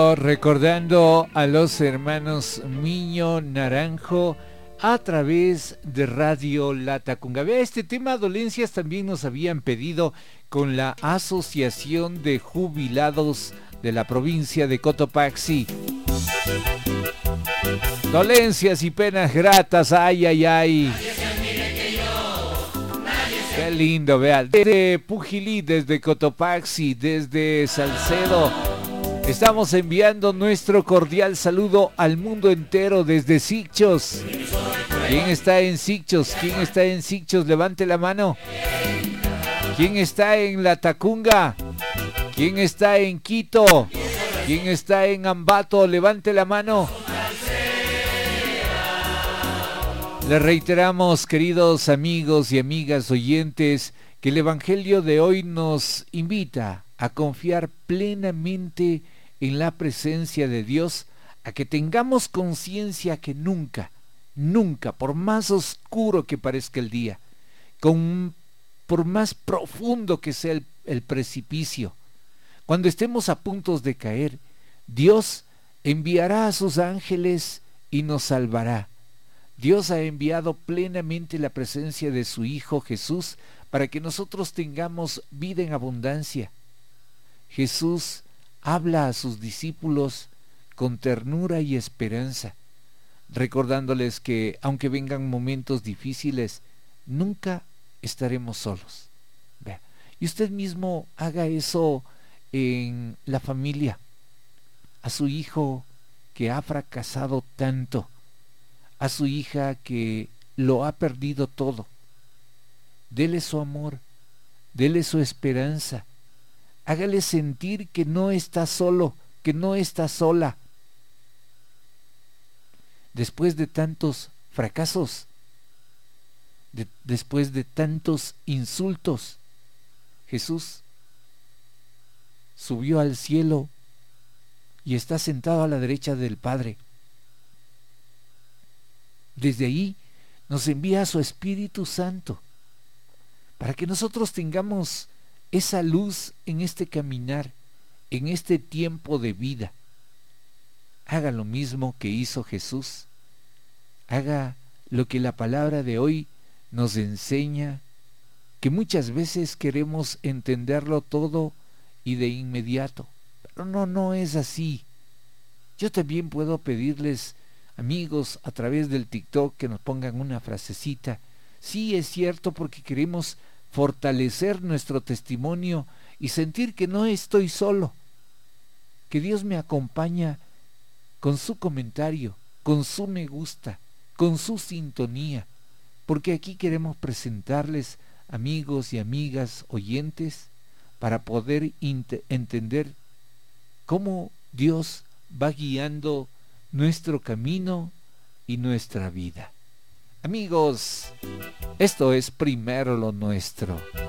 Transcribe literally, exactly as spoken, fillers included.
Recordando a los hermanos Miño Naranjo a través de Radio Latacunga. Vea, este tema dolencias también nos habían pedido con la Asociación de Jubilados de la provincia de Cotopaxi. Dolencias y penas gratas, ay, ay, ay. Qué lindo, vea. Desde Pujilí, desde Cotopaxi, desde Salcedo. Estamos enviando nuestro cordial saludo al mundo entero desde Sicchos. ¿Quién está en Sicchos? ¿Quién está en Sicchos? Levante la mano. ¿Quién está en Latacunga? ¿Quién está en Quito? ¿Quién está en Ambato? Levante la mano. Le reiteramos, queridos amigos y amigas oyentes, que el Evangelio de hoy nos invita a confiar plenamente en la presencia de Dios, a que tengamos conciencia que nunca, nunca, por más oscuro que parezca el día, con, por más profundo que sea el, el precipicio, cuando estemos a punto de caer, Dios enviará a sus ángeles y nos salvará. Dios ha enviado plenamente la presencia de su Hijo Jesús para que nosotros tengamos vida en abundancia. Jesús habla a sus discípulos con ternura y esperanza, recordándoles que aunque vengan momentos difíciles, nunca estaremos solos. Vea, y usted mismo haga eso en la familia, a su hijo que ha fracasado tanto, a su hija que lo ha perdido todo. Dele su amor, dele su esperanza. Hágale sentir que no está solo, que no está sola. Después de tantos fracasos, de, después de tantos insultos, Jesús subió al cielo y está sentado a la derecha del Padre. Desde ahí nos envía a su Espíritu Santo para que nosotros tengamos esa luz en este caminar, en este tiempo de vida. Haga lo mismo que hizo Jesús. Haga lo que la palabra de hoy nos enseña, que muchas veces queremos entenderlo todo y de inmediato. Pero no, no es así. Yo también puedo pedirles, amigos, a través del TikTok, que nos pongan una frasecita. Sí, es cierto, porque queremos fortalecer nuestro testimonio y sentir que no estoy solo, que Dios me acompaña con su comentario, con su me gusta, con su sintonía, porque aquí queremos presentarles, amigos y amigas oyentes, para poder entender cómo Dios va guiando nuestro camino y nuestra vida. Amigos, esto es Primero lo Nuestro.